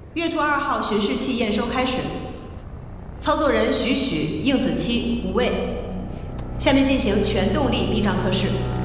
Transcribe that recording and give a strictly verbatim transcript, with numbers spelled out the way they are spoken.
月兔二号巡视器验收开始。操作人许许、应子期、无畏。下面进行全动力避障测试。